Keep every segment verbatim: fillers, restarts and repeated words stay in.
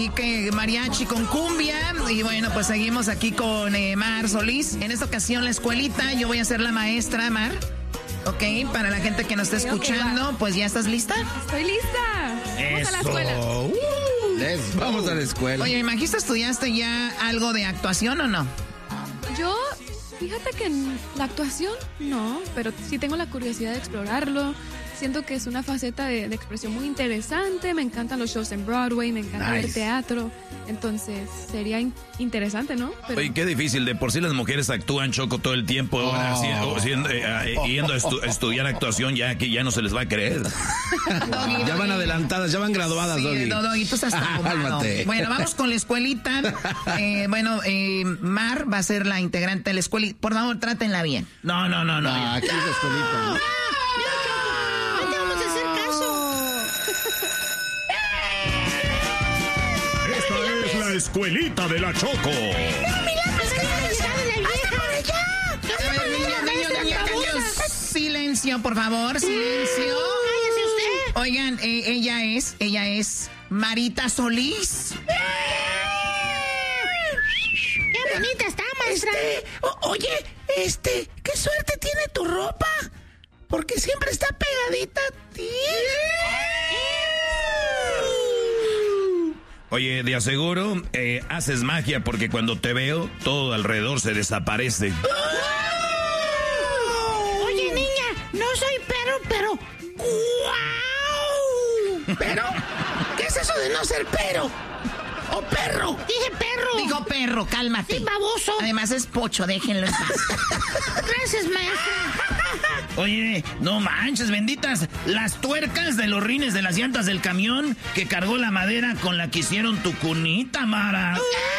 Y que mariachi con cumbia. Y bueno, pues seguimos aquí con eh, Mar Solís. En esta ocasión la escuelita, yo voy a ser la maestra, Mar. Ok, para la gente que nos está escuchando, okay, pues ¿ya estás lista? Estoy lista. Vamos a la escuela. Uh, les, vamos a la escuela. Oye, ¿me imagino estudiaste ya algo de actuación o no? Yo, fíjate que en la actuación no, pero sí tengo la curiosidad de explorarlo. Siento que es una faceta de, de expresión muy interesante. Me encantan los shows en Broadway, me encanta nice. ver teatro. Entonces, sería in- interesante, ¿no? Pero... Oye, qué difícil. De por sí las mujeres actúan, Choco, todo el tiempo. Oh. Ahora, haciendo, haciendo, eh, eh, yendo a estu- estudiar actuación, ya que ya no se les va a creer. Doggy, ya van adelantadas, ya van graduadas, sí, Doggy. No, Doggy, tú estás tomado. Bueno, vamos con la escuelita. Eh, bueno, eh, Mar va a ser la integrante de la escuelita. Por favor, trátenla bien. No, no, no, no. Ah, aquí es la escuelita. La escuelita de la Choco. No, mira, pues que la vieja de la vieja. ¡Hasta por allá! Niños, niños, niños, niños. Silencio, por favor, silencio. Cállese usted. Oigan, eh, ella es, ella es Marita Solís. ¡Qué bonita está, maestra! Este, o- oye, este, qué suerte tiene tu ropa. Porque siempre está pegadita a ti. Oye, de aseguro, eh, haces magia porque cuando te veo, todo alrededor se desaparece. ¡Oh! Oye, niña, no soy perro, pero... ¡Guau! ¿Pero? ¿Qué es eso de no ser pero? ¿O perro? Dije perro. Digo perro, cálmate. Sí, baboso. Además es pocho, déjenlo en paz. Gracias, maestra. Oye, no manches, benditas. Las tuercas de los rines de las llantas del camión que cargó la madera con la que hicieron tu cunita, Mara.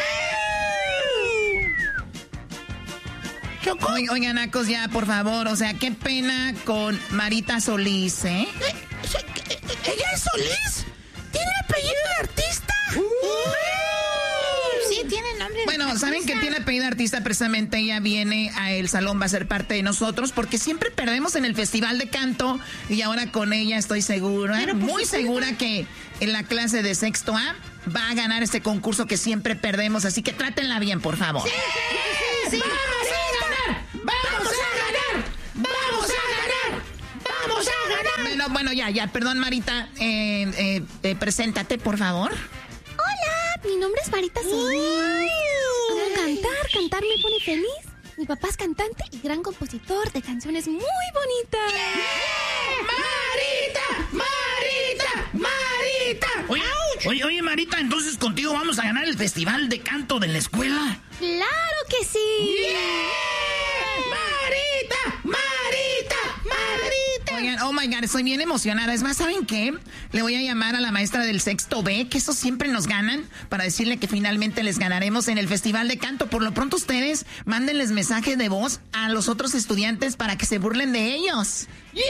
Choco. Oigan, oigan, Nacos, ya, por favor. O sea, qué pena con Marita Solís, ¿eh? ¿Eh? ¿Ella es Solís? ¿Tiene apellido de artista? Uh. Sí, tiene nombre de Bueno, artista. saben que tiene apellido de artista, precisamente ella viene a El Salón, va a ser parte de nosotros, porque siempre perdemos en el Festival de Canto, y ahora con ella estoy segura, Pero, pues, muy segura que en la clase de sexto A va a ganar este concurso que siempre perdemos, así que trátenla bien, por favor. Sí, sí, sí. ¡Vamos a ganar! ¡Vamos a ganar! ¡Vamos a ganar! ¡Vamos a ganar! Bueno, bueno, ya, ya, perdón, Marita, eh, eh, eh, preséntate, por favor. Hola, mi nombre es Marita Solís. Amo cantar, cantar me pone feliz. Mi papá es cantante y gran compositor de canciones muy bonitas. ¡Marita! ¡Marita! ¡Marita! Oye, oye, oye, Marita, entonces contigo vamos a ganar el festival de canto de la escuela. ¡Claro que sí! Yeah. ¡Marita! ¡Marita! ¡Marita! Oigan, oh my God, estoy bien emocionada. Es más, ¿saben qué? Le voy a llamar a la maestra del sexto B, que eso siempre nos ganan, para decirle que finalmente les ganaremos en el Festival de Canto. Por lo pronto ustedes, mándenles mensaje de voz a los otros estudiantes para que se burlen de ellos. ¡Yeah!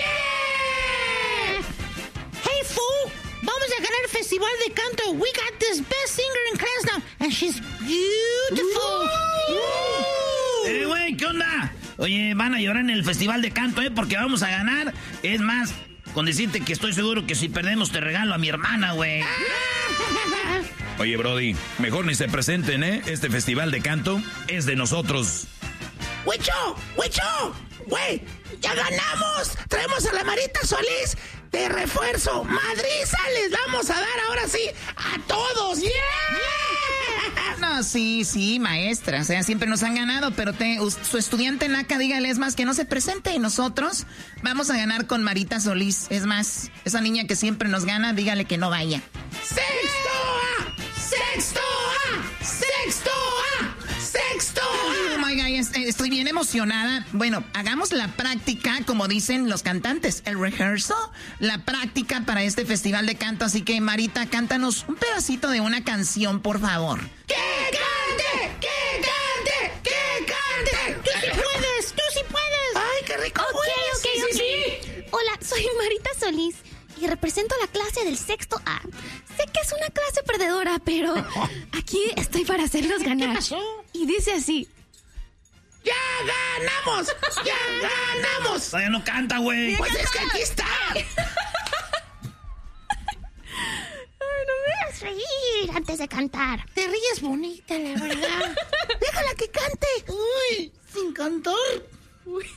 Hey, fool. Vamos a ganar el festival de canto. We got this best singer in class now. And she's beautiful. Uh. Eh, güey, ¿qué onda? Oye, van a llorar en el festival de canto, ¿eh? Porque vamos a ganar. Es más, con decirte que estoy seguro que si perdemos te regalo a mi hermana, güey. Oye, Brody, mejor ni se presenten, ¿eh? Este festival de canto es de nosotros. ¡Huicho! ¡Huicho! ¡Güey! ¡Ya ganamos! ¡Traemos a la Marita Solís de refuerzo! ¡Madriza! ¡Les vamos a dar ahora sí a todos! ¡Yeah! ¡Yeah! No, sí, sí, maestra. O sea, siempre nos han ganado, pero te, su estudiante Naka, dígale, es más, que no se presente. Y nosotros vamos a ganar con Marita Solís. Es más, esa niña que siempre nos gana, dígale que no vaya. ¡Sexto A! ¡Sexto A! ¡Sexto A! ¡Sexto A! Oh my God, estoy bien emocionada. Bueno, hagamos la práctica, como dicen los cantantes, el rehearsal, la práctica para este festival de canto. Así que, Marita, cántanos un pedacito de una canción, por favor. ¡Que cante! ¡Que cante! ¡Que cante! Tú sí puedes, tú sí puedes. ¡Ay, qué rico! Ok, huele! ok, Sí, ok. sí, sí. Hola, soy Marita Solís y represento la clase del sexto A. Sé que es una clase perdedora, pero aquí estoy para hacerlos ganar. ¿Qué pasó? Y dice así. ¡Ya ganamos! ¡Ya ganamos! Todavía no canta, güey. Pues es que aquí está. Ay, no me reír antes de cantar. Te ríes bonita, la verdad. Déjala que cante. Uy, sin cantar. Uy.